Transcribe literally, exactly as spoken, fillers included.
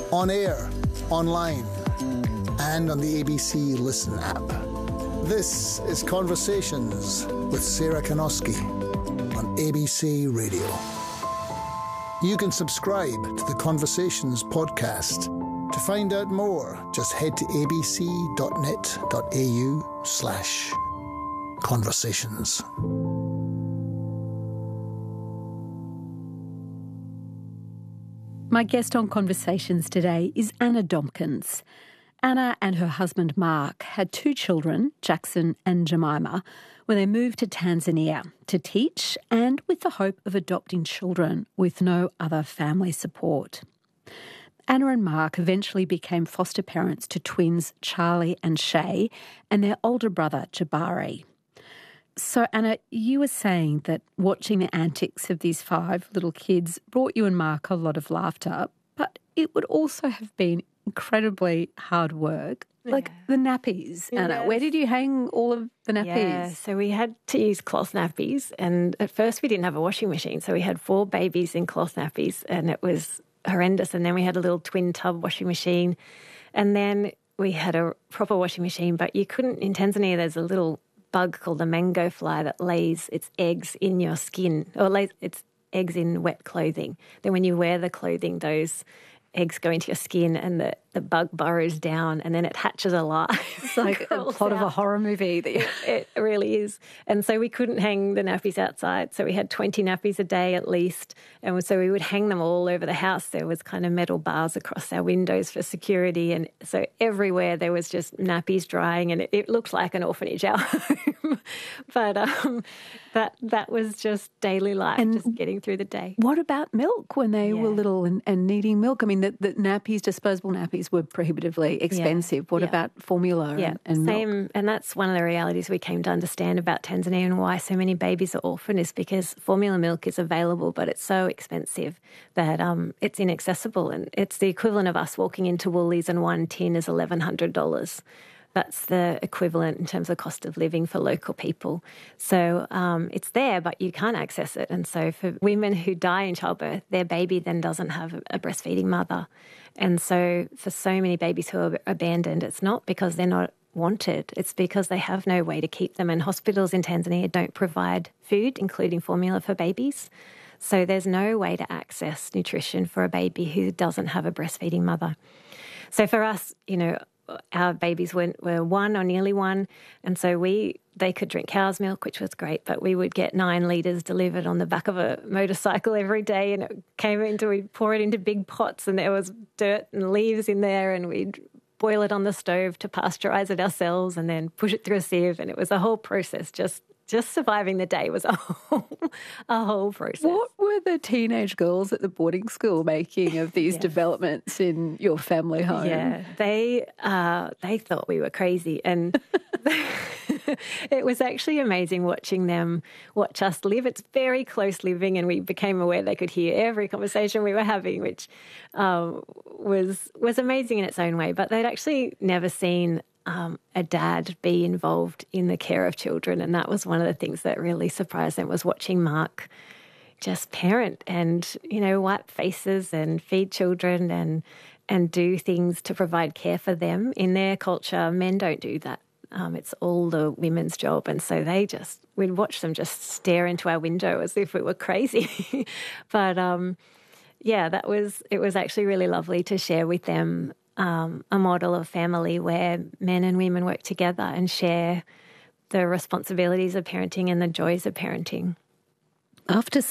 On air, online, and on the A B C Listen app. This is Conversations with Sarah Kanoski on A B C Radio. You can subscribe to the Conversations podcast. To find out more, just head to abc.net.au slash conversations. My guest on Conversations today is Anna Domkins. Anna and her husband Mark had two children, Jackson and Jemima, when they moved to Tanzania to teach and with the hope of adopting children with no other family support. Anna and Mark eventually became foster parents to twins Charlie and Shay and their older brother Jabari. So, Anna, you were saying that watching the antics of these five little kids brought you and Mark a lot of laughter, but it would also have been incredibly hard work. Yeah. Like the nappies, Anna. Yes. Where did you hang all of the nappies? Yeah, so we had to use cloth nappies, and at first we didn't have a washing machine, so we had four babies in cloth nappies, and it was horrendous. And then we had a little twin tub washing machine, and then we had a proper washing machine, but you couldn't, in Tanzania there's a little bug called the mango fly that lays its eggs in your skin, or lays its eggs in wet clothing. Then when you wear the clothing, those eggs go into your skin and the, the bug burrows down and then it hatches alive. It's like a plot out of a horror movie. That it, it really is. And so we couldn't hang the nappies outside. So we had twenty nappies a day at least. And so we would hang them all over the house. There was kind of metal bars across our windows for security. And so everywhere there was just nappies drying, and it, it looked like an orphanage, our home. But um, that that was just daily life, and just getting through the day. What about milk when they yeah. were little and, and needing milk? I mean, the, the nappies, disposable nappies, were prohibitively expensive. Yeah. What yeah. about formula yeah. and, and Same, milk? And that's one of the realities we came to understand about Tanzania and why so many babies are orphaned, is because formula milk is available, but it's so expensive that um, it's inaccessible. And it's the equivalent of us walking into Woolies and one tin is eleven hundred dollars. That's the equivalent in terms of cost of living for local people. So um, it's there, but you can't access it. And so for women who die in childbirth, their baby then doesn't have a breastfeeding mother. And so for so many babies who are abandoned, it's not because they're not wanted. It's because they have no way to keep them. And hospitals in Tanzania don't provide food, including formula for babies. So there's no way to access nutrition for a baby who doesn't have a breastfeeding mother. So for us, you know, our babies were, were one or nearly one, and so we they could drink cow's milk, which was great, but we would get nine litres delivered on the back of a motorcycle every day, and it came into, we'd pour it into big pots, and there was dirt and leaves in there, and we'd boil it on the stove to pasteurise it ourselves and then push it through a sieve, and it was a whole process. Just Just surviving the day was a whole, a whole process. What were the teenage girls at the boarding school making of these yeah. developments in your family home? Yeah, they uh, they thought we were crazy, and it was actually amazing watching them watch us live. It's very close living, and we became aware they could hear every conversation we were having, which um, was was amazing in its own way. But they'd actually never seen Um, a dad be involved in the care of children, and that was one of the things that really surprised them, was watching Mark just parent and, you know, wipe faces and feed children and and do things to provide care for them. In their culture, men don't do that. Um, it's all the women's job, and so they just, we'd watch them just stare into our window as if we were crazy. But um, yeah, that was it was actually really lovely to share with them Um, a model of family where men and women work together and share the responsibilities of parenting and the joys of parenting. After